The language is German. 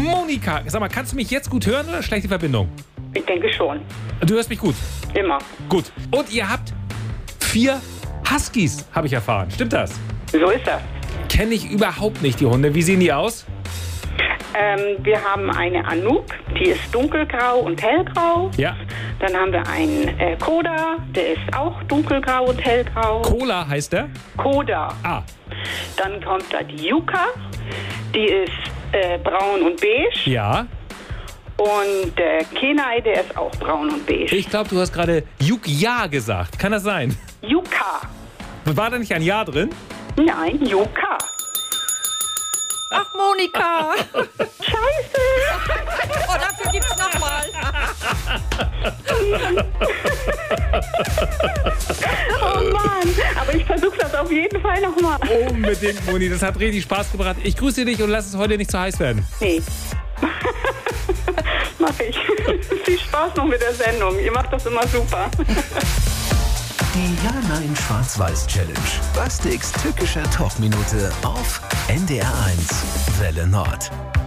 Monika, sag mal, kannst du mich jetzt gut hören oder schlechte Verbindung? Ich denke schon. Du hörst mich gut? Immer. Gut. Und ihr habt 4 Huskies, habe ich erfahren. Stimmt das? So ist das. Kenne ich überhaupt nicht, die Hunde. Wie sehen die aus? Wir haben eine Anouk, die ist dunkelgrau und hellgrau. Ja. Dann haben wir einen Koda, der ist auch dunkelgrau und hellgrau. Cola heißt der? Koda. Ah. Dann kommt da die Yuka, die ist braun und beige. Ja. Und der Kenai, der ist auch braun und beige. Ich glaube, du hast gerade Yukja gesagt. Kann das sein? Yuka. War da nicht ein Ja drin? Nein, Yuka. Ach, Monika. Scheiße. Oh, dafür gibt's nochmal. Oh Mann. Aber ich versuche das auf jeden Fall nochmal. Unbedingt, Moni. Das hat richtig Spaß gebracht. Ich grüße dich und lass es heute nicht zu heiß werden. Nee. Mach ich. Viel Spaß noch mit der Sendung. Ihr macht das immer super. Die Ja-Nein-Schwarz-Weiß-Challenge. Bastiks tückischer Talkminute auf NDR1 Welle Nord.